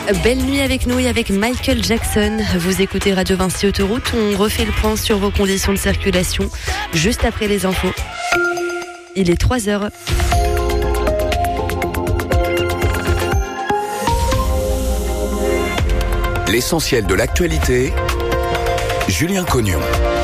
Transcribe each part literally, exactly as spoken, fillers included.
Belle nuit avec nous et avec Michael Jackson. Vous écoutez Radio Vinci Autoroute. On refait le point sur vos conditions de circulation juste après les infos. Il est trois heures. L'essentiel de l'actualité, Julien Cognon.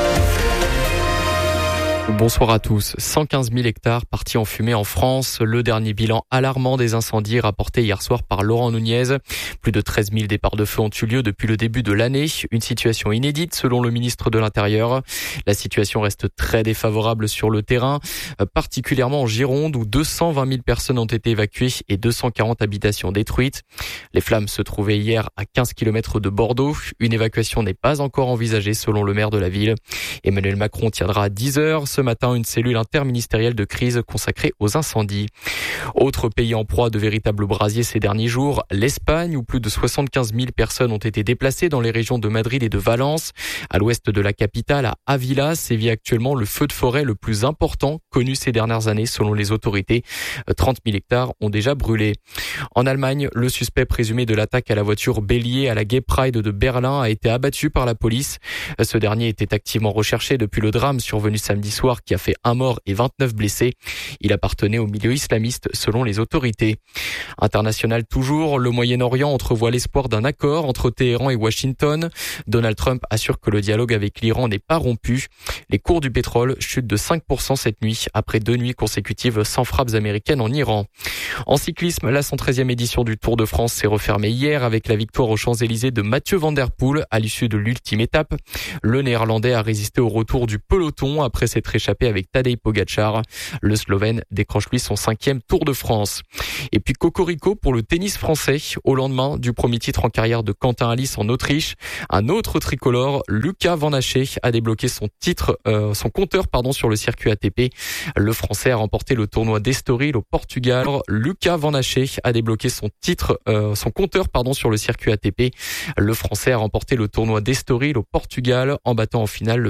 Bonsoir à tous. cent quinze mille hectares partis en fumée en France. Le dernier bilan alarmant des incendies rapporté hier soir par Laurent Nunez. Plus de treize mille départs de feu ont eu lieu depuis le début de l'année. Une situation inédite selon le ministre de l'Intérieur. La situation reste très défavorable sur le terrain, particulièrement en Gironde où deux cent vingt mille personnes ont été évacuées et deux cent quarante habitations détruites. Les flammes se trouvaient hier à quinze kilomètres de Bordeaux. Une évacuation n'est pas encore envisagée selon le maire de la ville. Emmanuel Macron tiendra à dix heures ce matin une cellule interministérielle de crise consacrée aux incendies. Autre pays en proie de véritables brasiers ces derniers jours, l'Espagne où plus de soixante-quinze mille personnes ont été déplacées dans les régions de Madrid et de Valence. À l'ouest de la capitale, à Ávila, sévit actuellement le feu de forêt le plus important connu ces dernières années selon les autorités. trente mille hectares ont déjà brûlé. En Allemagne, le suspect présumé de l'attaque à la voiture bélier à la Gay Pride de Berlin a été abattu par la police. Ce dernier était activement recherché depuis le drame survenu samedi soir qui a fait un mort et vingt-neuf blessés. Il appartenait au milieu islamiste selon les autorités. International toujours, le Moyen-Orient entrevoit l'espoir d'un accord entre Téhéran et Washington. Donald Trump assure que le dialogue avec l'Iran n'est pas rompu. Les cours du pétrole chutent de cinq pour cent cette nuit après deux nuits consécutives sans frappes américaines en Iran. En cyclisme, la cent treizième édition du Tour de France s'est refermée hier avec la victoire aux Champs-Élysées de Mathieu Van Der Poel à l'issue de l'ultime étape. Le Néerlandais a résisté au retour du peloton après s'être échappé avec Tadej Pogačar. Le Slovène décroche lui son cinquième Tour de France. Et puis cocorico pour le tennis français. Au lendemain du premier titre en carrière de Quentin Halys en Autriche, un autre tricolore, Lucas Van Haché, a débloqué son titre, euh, son compteur pardon sur le circuit A T P. Le Français a remporté le tournoi d'Estoril au Portugal. Lucas Van Haché a débloqué son titre, euh, son compteur pardon sur le circuit A T P. Le Français a remporté le tournoi d'Estoril au Portugal en battant en finale le